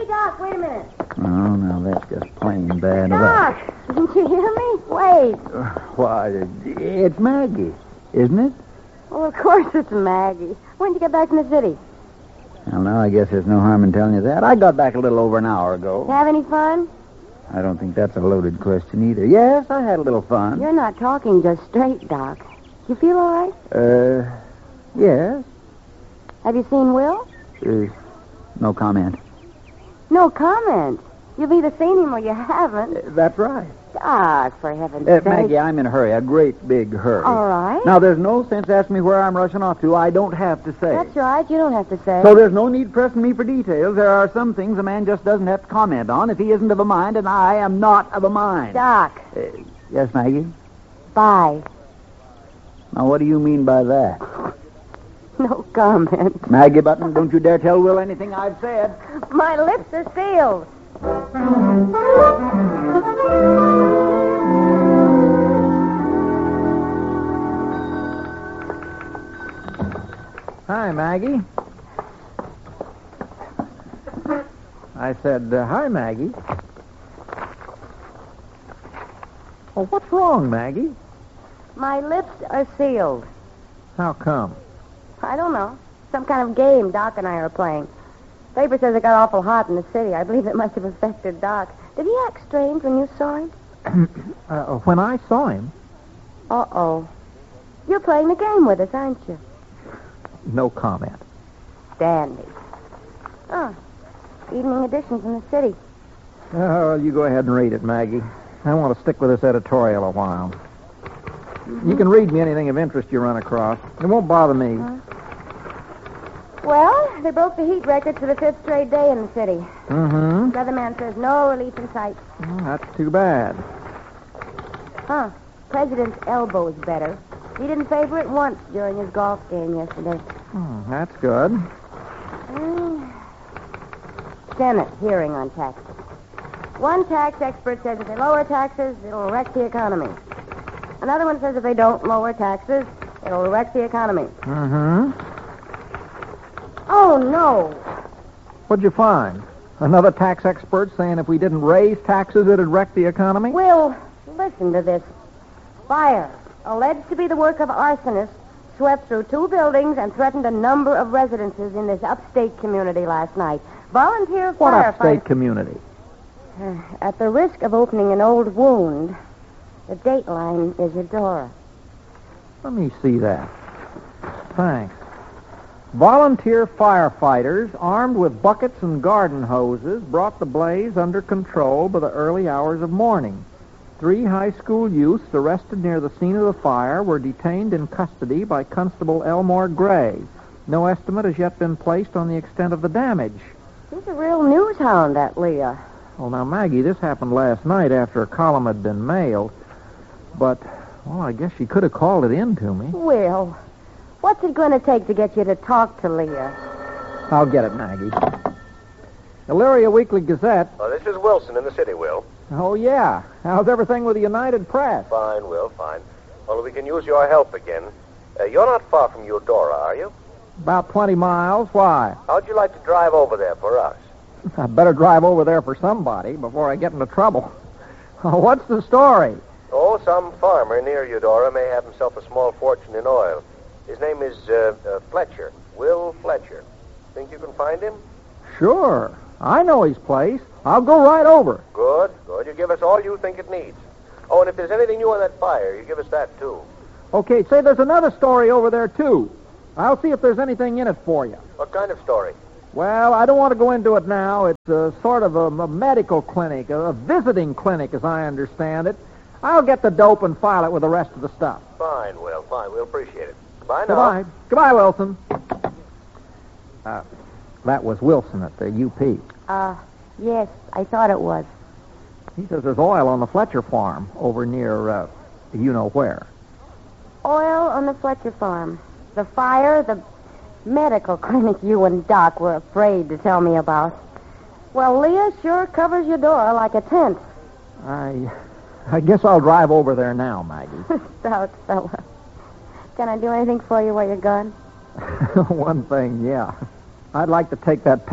Doc, wait a minute. Oh, now that's just plain bad luck. Doc, didn't you hear me? Wait. Why, it's Maggie, isn't it? Well, of course it's Maggie. When did you get back from the city? Well, now, I guess there's no harm in telling you that. I got back a little over an hour ago. You have any fun? I don't think that's a loaded question either. Yes, I had a little fun. You're not talking just straight, Doc. You feel all right? Yes. Have you seen Will? No comment. No comment. You've either seen him or you haven't. That's right. Doc, for heaven's sake. Maggie, I'm in a hurry, a great big hurry. All right. Now, there's no sense asking me where I'm rushing off to. I don't have to say. That's right. You don't have to say. So there's no need pressing me for details. There are some things a man just doesn't have to comment on if he isn't of a mind, and I am not of a mind. Doc. Yes, Maggie? Bye. Now, what do you mean by that? No comment. Maggie Button, don't you dare tell Will anything I've said. My lips are sealed. Hi, Maggie. I said, hi, Maggie. Oh, what's wrong, Maggie? My lips are sealed. How come? I don't know. Some kind of game Doc and I are playing. Paper says it got awful hot in the city. I believe it must have affected Doc. Did he act strange when you saw him? When I saw him? Uh-oh. You're playing the game with us, aren't you? No comment. Dandy. Oh, evening edition from the city. Oh, you go ahead and read it, Maggie. I want to stick with this editorial a while. You can read me anything of interest you run across. It won't bother me. Well, they broke the heat record for the 5th straight day in the city. Mm-hmm. Weatherman says no relief in sight. Well, that's too bad. Huh. President's elbow's better. He didn't favor it once during his golf game yesterday. That's good. Senate hearing on taxes. One tax expert says if they lower taxes, it'll wreck the economy. Another one says if they don't lower taxes, it'll wreck the economy. Mm-hmm. Oh, no. What'd you find? Another tax expert saying if we didn't raise taxes, it'd wreck the economy? Will, listen to this. Fire, alleged to be the work of arsonists, swept through 2 buildings and threatened a number of residences in this upstate community last night. Volunteer What firefighters... upstate community? At the risk of opening an old wound, the dateline is Eudora. Let me see that. Thanks. Volunteer firefighters, armed with buckets and garden hoses, brought the blaze under control by the early hours of morning. 3 high school youths arrested near the scene of the fire were detained in custody by Constable Elmore Gray. No estimate has yet been placed on the extent of the damage. He's a real news hound, that Leah. Well, now, Maggie, this happened last night after a column had been mailed. But, well, I guess she could have called it in to me. Will, what's it going to take to get you to talk to Leah? I'll get it, Maggie. Elyria Weekly Gazette. This is Wilson in the city, Will. Oh, yeah. How's everything with the United Press? Fine, Will, fine. Well, we can use your help again. You're not far from Eudora, are you? About 20 miles. Why? How'd you like to drive over there for us? I'd better drive over there for somebody before I get into trouble. What's the story? Oh, some farmer near Eudora may have himself a small fortune in oil. His name is Fletcher. Will Fletcher. Think you can find him? Sure. I know his place. I'll go right over. Good, good. You give us all you think it needs. Oh, and if there's anything new on that fire, you give us that, too. Okay, say there's another story over there, too. I'll see if there's anything in it for you. What kind of story? Well, I don't want to go into it now. It's a sort of a medical clinic, a visiting clinic, as I understand it. I'll get the dope and file it with the rest of the stuff. Fine, Will, fine. We'll appreciate it. Goodbye now. Goodbye. Goodbye, Wilson. That was Wilson at the UP. Yes, I thought it was. He says there's oil on the Fletcher farm over near, you know where. Oil on the Fletcher farm. The fire, the medical clinic you and Doc were afraid to tell me about. Well, Leah sure covers your door like a tent. I guess I'll drive over there now, Maggie. Stout fella. Can I do anything for you while you're gone? One thing, yeah. I'd like to take that